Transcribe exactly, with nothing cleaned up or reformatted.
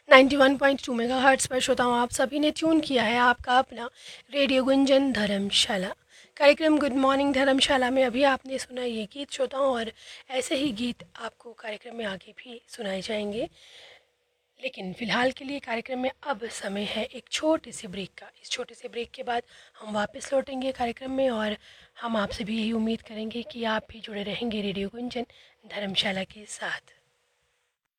Ninety one point two megahertz पर श्रोताओं आप सभी ने ट्यून किया है आपका अपना रेडियो गुंजन धर्मशाला कार्यक्रम गुड मॉर्निंग धर्मशाला में। अभी आपने सुना ये गीत श्रोताओं, और ऐसे ही गीत आपको कार्यक्रम में आगे भी सुनाए जाएंगे। लेकिन फ़िलहाल के लिए कार्यक्रम में अब समय है एक छोटे से ब्रेक का। इस छोटे से ब्रेक के बाद हम वापस लौटेंगे कार्यक्रम में, और हम आपसे भी यही उम्मीद करेंगे कि आप भी जुड़े रहेंगे रेडियो गुंजन धर्मशाला के साथ।